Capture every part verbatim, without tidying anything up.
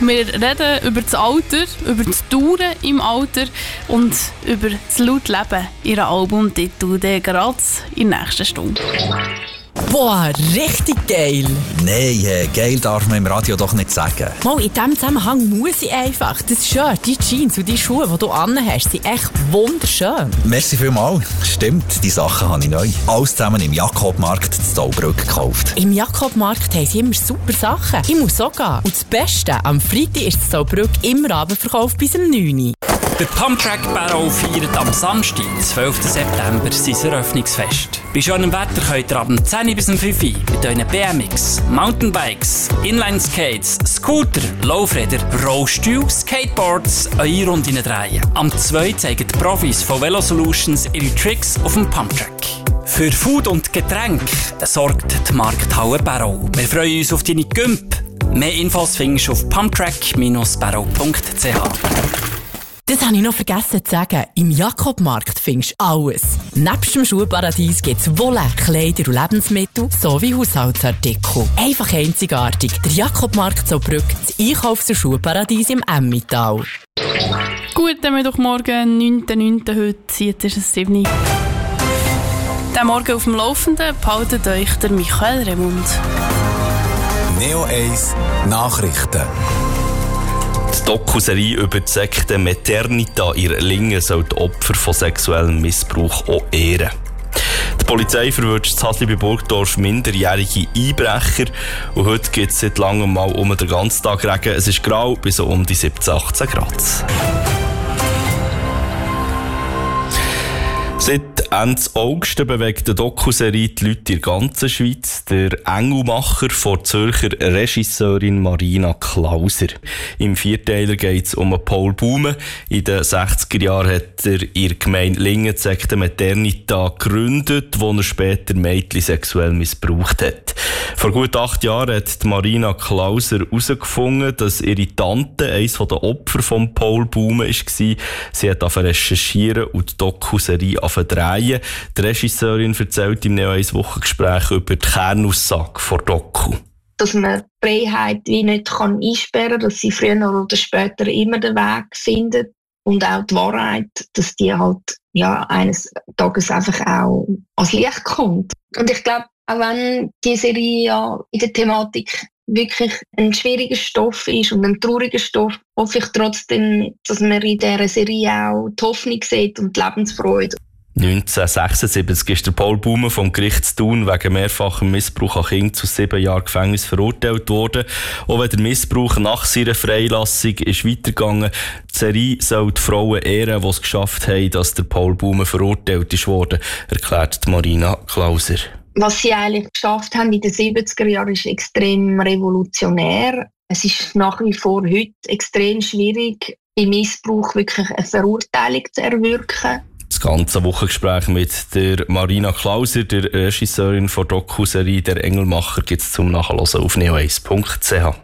Wir reden über das Alter, über das Dauern im Alter und über das laute Leben. Ihr Albumtitel, der gerade in der nächsten Stunde. Boah, richtig geil! Nein, äh, geil darf man im Radio doch nicht sagen. Mal, in diesem Zusammenhang muss ich einfach. Das Shirt, die Jeans und die Schuhe, die du anhast, sind echt wunderschön. Merci vielmals. Stimmt, die Sachen habe ich neu. Alles zusammen im Jakobmarkt in Zaubrück gekauft. Im Jakobmarkt haben sie immer super Sachen. Ich muss auch gehen. Und das Beste, am Freitag ist das Zaubrück immer Abendverkauf bis um neun Uhr. Der Pumptrack Barrow feiert am Samstag, zwölften September, sein Eröffnungsfest. Bei schönem Wetter könnt ihr ab zehn bis fünf Uhr mit euren B M X, Mountainbikes, Inline-Skates, Scooter, Laufräder, Rollstühle, Skateboards eure Runden drehen. Am zweiten zeigen die Profis von Velo Solutions ihre Tricks auf dem Pumptrack. Für Food und Getränke sorgt die Markthalle Barrow. Wir freuen uns auf deine Gümp. Mehr Infos findest du auf pumptrack Bindestrich barrow punkt c h. Das habe ich noch vergessen zu sagen. Im Jakobmarkt findest du alles. Nebst dem Schuhparadies gibt es Wolle, Kleider und Lebensmittel sowie Haushaltsartikel. Einfach einzigartig. Der Jakobmarkt Zaubrück, das Einkaufs- und Schuhparadies im Emmental. Gut, dann wir doch morgen, neunten neunten heute, jetzt ist es sieben Uhr. Den Morgen auf dem Laufenden behaltet euch der Michael Remund. Neo eins Nachrichten. Die Dokuserie über die Sekte Maternita in Erlingen soll die Opfer von sexuellem Missbrauch auch ehren. Die Polizei verwünscht in Hasli bei Burgdorf minderjährige Einbrecher und heute gibt es seit langem mal um den ganzen Tag Regen. Es ist grau bis so um die siebzehn, achtzehn Grad. Seit Ende August bewegt die Dokuserie die Leute in der ganzen Schweiz. Der Engelmacher von Zürcher Regisseurin Marina Klauser. Im Vierteiler geht es um Paul Baume. In den sechziger Jahren hat er in der Gemeinde Lingen die Sekte Maternita gegründet, wo er später Mädchen sexuell missbraucht hat. Vor gut acht Jahren hat Marina Klauser herausgefunden, dass ihre Tante eines der Opfer von Paul Baume war. Sie hat angefangen recherchieren und die Dokuserie drehen. Die Regisseurin erzählt im Neo eins Wochengespräch über die Kernaussage der Doku. Dass man die Freiheit wie nicht kann einsperren kann, dass sie früher oder später immer den Weg findet. Und auch die Wahrheit, dass die halt ja, eines Tages einfach auch ans Licht kommt. Und ich glaube, auch wenn die Serie ja in der Thematik wirklich ein schwieriger Stoff ist und ein trauriger Stoff, hoffe ich trotzdem, dass man in dieser Serie auch die Hoffnung sieht und die Lebensfreude. neunzehnhundertsechsundsiebzig ist der Paul Baume vom Gericht Thun wegen mehrfachem Missbrauch an Kindern zu sieben Jahren Gefängnis verurteilt worden. Auch wenn der Missbrauch nach seiner Freilassung ist weitergegangen. Die Serie soll die Frauen ehren, die es geschafft haben, dass der Paul Baume verurteilt ist worden, erklärt Marina Klauser. Was sie eigentlich geschafft haben in den siebziger Jahren ist extrem revolutionär. Es ist nach wie vor heute extrem schwierig, bei Missbrauch wirklich eine Verurteilung zu erwirken. Das ganze Wochengespräch mit der Marina Klauser, der Regisseurin der Dokuserie «Der Engelmacher», gibt es zum Nachhören auf neo eins punkt c h.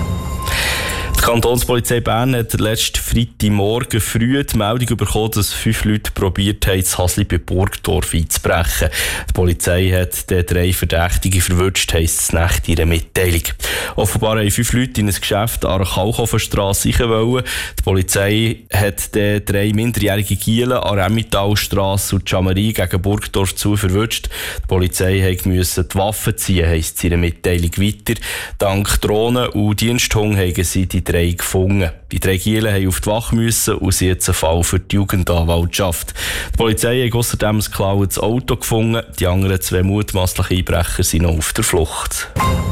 Die Kantonspolizei Bern hat letzten Freitagmorgen früh die Meldung bekommen, dass fünf Leute probiert haben, das Hasli bei Burgdorf einzubrechen. Die Polizei hat den drei Verdächtige verwünscht, heisst es nach ihrer Mitteilung. Offenbar haben fünf Leute in ein Geschäft an der Kalkhofenstrasse rein wollen. Die Polizei hat den drei minderjährigen Gielen an der Emmentalstrasse und Chamarie gegen Burgdorf zu verwünscht. Die Polizei musste die Waffen ziehen, heisst es in ihrer Mitteilung weiter. Dank Drohnen und Diensthund haben sie die drei gefunden. Die drei Gielen mussten auf die Wache müssen und sind jetzt ein Fall für die Jugendanwaltschaft. Die Polizei hat außerdem ein geklautes Auto gefunden. Die anderen zwei mutmaßlichen Einbrecher sind noch auf der Flucht.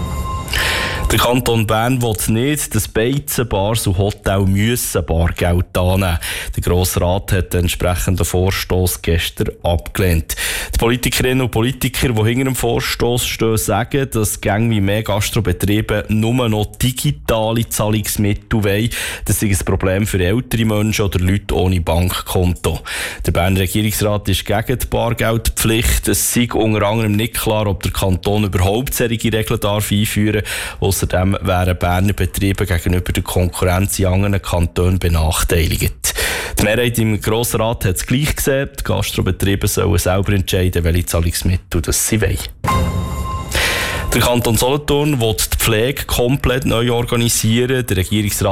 Der Kanton Bern will nicht, dass Beizen, Bars und Hotels müssen Bargeld annehmen. Der Grosse Rat hat den entsprechenden Vorstoss gestern abgelehnt. Die Politikerinnen und Politiker, die hinter dem Vorstoss stehen, sagen, dass Gänge wie mehr Gastrobetriebe nur noch digitale Zahlungsmittel wollen. Das ist ein Problem für ältere Menschen oder Leute ohne Bankkonto. Der Berner Regierungsrat ist gegen die Bargeldpflicht. Es sei unter anderem nicht klar, ob der Kanton überhaupt solche Regeln darf einführen darf. Außerdem wären Berner Betriebe gegenüber der Konkurrenz in anderen Kantonen benachteiligt. Die Mehrheit im Grossen Rat hat es gleich gesehen. Die Gastrobetriebe sollen selber entscheiden, welche Zahlungsmittel das sie wollen. Der Kanton Solothurn will die Pflege komplett neu organisieren. Der Regierungsrat